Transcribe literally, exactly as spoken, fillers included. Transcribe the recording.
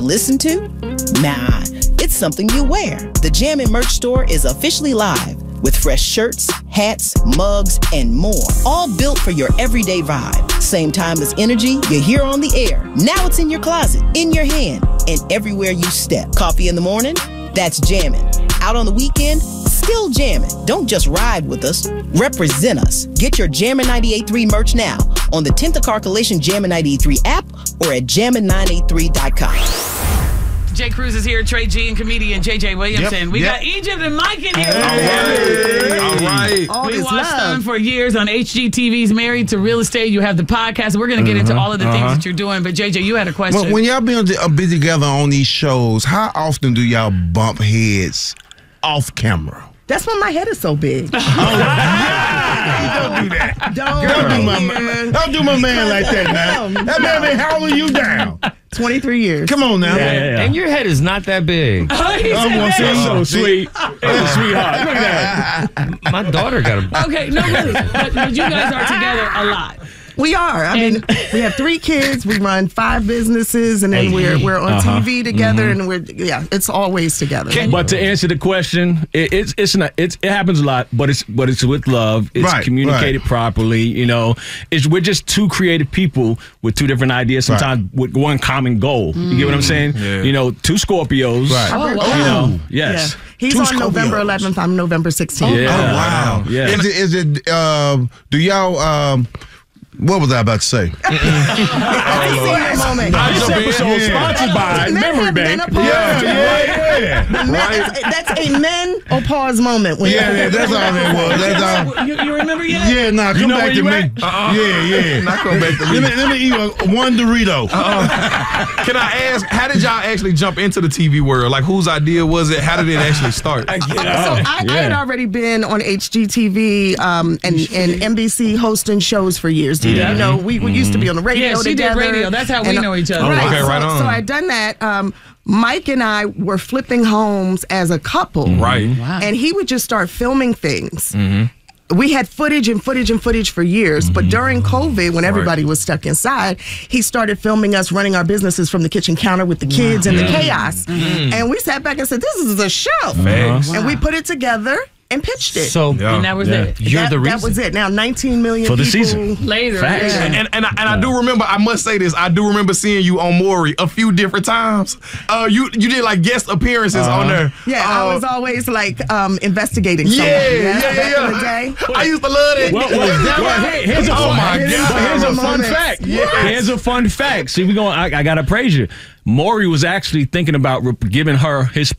listen to? Nah, it's something you wear. The Jammin' merch store is officially live with fresh shirts, hats, mugs, and more. All built for your everyday vibe. Same time as energy you hear on the air. Now it's in your closet, in your hand, and everywhere you step. Coffee in the morning? That's Jammin'. Out on the weekend? Still jammin'. Don't just ride with us. Represent us. Get your Jammin' ninety-eight point three merch now on the tenth Carcalation Jammin' ninety-eight point three app or at jammin nine eight three dot com. Jay Cruz is here, Trey G and comedian J J Williamson. Yep, we yep. got Egypt and Mike in here. Hey. All right. All We this watched love. them for years on H G T V's Married to Real Estate. You have the podcast. We're going to get into all of the things that you're doing. But J J, you had a question. Well, when y'all be, on the, uh, be together on these shows, how often do y'all bump heads off camera? That's why my head is so big. Don't do that. Don't, Don't do my, man. don't do my man like that now. That man been howling you down. twenty-three years. Come on now. Yeah, yeah, yeah. And your head is not that big. Oh, he I'm said gonna that. say So so sweet. It's a sweetheart. Look at that. My daughter got a. Okay, no, really. But, but you guys are together a lot. We are. I mean, we have three kids. We run five businesses, and then we're we're on Uh-huh. T V together, and we're yeah, it's always together. But to answer the question, it, it's it's not it's it happens a lot, but it's but it's with love. It's Right, communicated right. properly. You know, it's we're just two creative people with two different ideas. Sometimes with one common goal. You get what I'm saying? Yeah. You know, two Scorpios. Right. Oh, You wow. know, yes. Yeah. He's Two on November Scorpios. eleventh. I'm November sixteenth. Yeah. Oh, wow. Yeah. Is it, is it um, do y'all, um, what was I about to say? I see your moment. This episode Yeah. sponsored by Men Memory have Bank. menopause. yeah, yeah, yeah. Men- that's, that's a men or pause moment. When Yeah, yeah, that's all that was. That's all. You, you remember yet? Yeah, nah, come know back where to you me. at? Uh-uh. Yeah, yeah. Not come back to me. Let me, let me eat a, one Dorito. Can I ask, how did y'all actually jump into the T V world? Like, whose idea was it? How did it actually start? So I, I had already been on H G T V um, and, and N B C hosting shows for years. Did you know we, we used to be on the radio Yeah, she did together. radio. That's how we and, know each other. Right. Okay, so, right on. So I done that. Um, Mike and I were flipping homes as a couple. Right. And he would just start filming things. We had footage and footage and footage for years, but during COVID, when everybody was stuck inside, he started filming us running our businesses from the kitchen counter with the kids and the chaos. And we sat back and said, this is a show. Facts. And we put it together and pitched it. So Yeah. And that was Yeah. it. You're that, the reason. that was it. Now nineteen million For the people. season. Later. Facts. Yeah. And, and, and, I, and I do remember, I must say this, I do remember seeing you on Maury a few different times. Uh, you you did like guest appearances on there. Yeah, Uh, I was always like um, investigating someone. Yeah, yeah, yeah, Back yeah. in the day. I used to love that. Well, well, Was that well, right? here- here's a Oh fun, my here's, God. but here's a fun Moments. fact. Yes. Here's a fun fact. See, we going. I, I gotta praise you. Maury was actually thinking about re- giving her his